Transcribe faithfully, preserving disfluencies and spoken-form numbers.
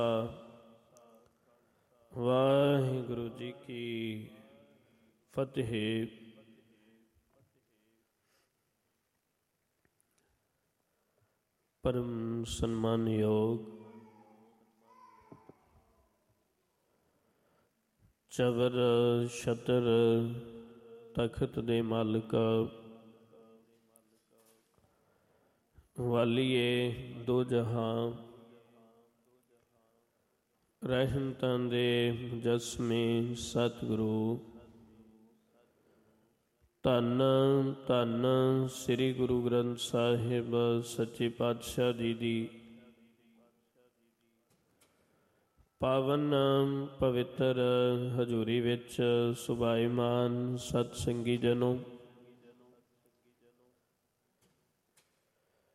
ਵਾਹਿਗੁਰੂ ਜੀ ਕੀ ਫਤਿਹ। ਪਰਮ ਸਨਮਾਨਯੋਗ ਚਵਰ ਛਤਰ ਤਖਤ ਦੇ ਮਾਲਕ, ਵਾਲੀਏ ਦੋ ਜਹਾਂ, ਰਹਿਮਤਾਂ ਦੇ ਮੁਜੱਸਮੇ ਸਤਿਗੁਰੂ, ਧੰਨ ਧੰਨ ਸ੍ਰੀ ਗੁਰੂ ਗ੍ਰੰਥ ਸਾਹਿਬ ਸੱਚੇ ਪਾਤਸ਼ਾਹ ਜੀ ਦੀ ਪਾਵਨ ਪਵਿੱਤਰ ਹਜ਼ੂਰੀ ਵਿੱਚ ਸੁਭਾਈਮਾਨ ਸਤਿ ਸੰਗੀ ਜਨੋ,